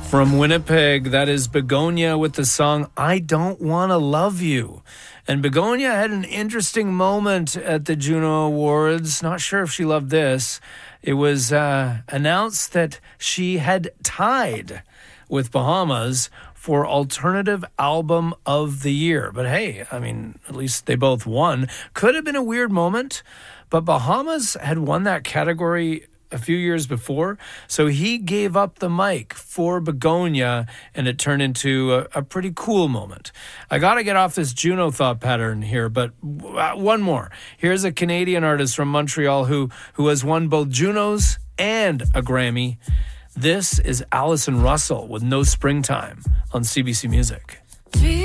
From Winnipeg, that is Begonia with the song I Don't Want to Love You. And Begonia had an interesting moment at the Juno Awards. Not sure if she loved this. It was announced that she had tied with Bahamas for Alternative Album of the Year. But hey, I mean, at least they both won. Could have been a weird moment, but Bahamas had won that category a few years before, so he gave up the mic for Begonia, and it turned into a pretty cool moment. I got to get off this Juno thought pattern here, but one more. Here's a Canadian artist from Montreal who has won both Junos and a Grammy. This is Allison Russell with No Springtime on CBC Music.